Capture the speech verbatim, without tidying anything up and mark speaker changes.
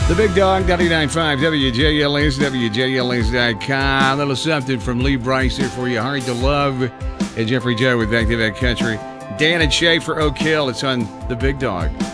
Speaker 1: The Big Dog, ninety-nine point five, W J L S, W J L S dot com. A little something from Lee Brice here for you. Hard to Love. And Jeffrey Joe with Back to Back Country. Dan and Shay for Oak Hill. It's on The Big Dog.